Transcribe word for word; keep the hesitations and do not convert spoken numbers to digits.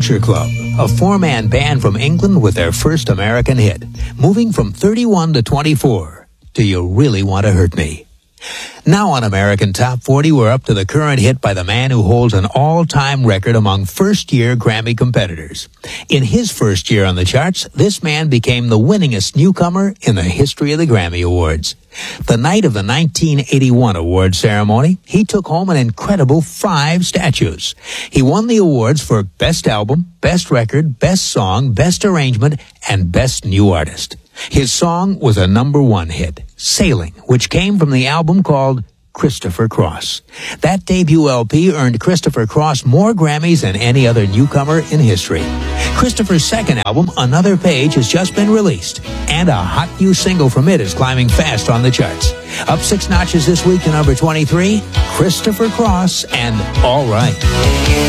Culture Club, a four-man band from England with their first American hit, moving from thirty-one to twenty-four. Do You Really Want to Hurt Me? Now on American Top forty, we're up to the current hit by the man who holds an all-time record among first-year Grammy competitors. In his first year on the charts, this man became the winningest newcomer in the history of the Grammy Awards. The night of the nineteen eighty-one award ceremony, he took home an incredible five statues. He won the awards for Best Album, Best Record, Best Song, Best Arrangement, and Best New Artist. His song was a number one hit, Sailing, which came from the album called Christopher Cross. That debut L P earned Christopher Cross more Grammys than any other newcomer in history. Christopher's second album, Another Page, has just been released, and a hot new single from it is climbing fast on the charts. Up six notches this week to number twenty-three, Christopher Cross and All Right.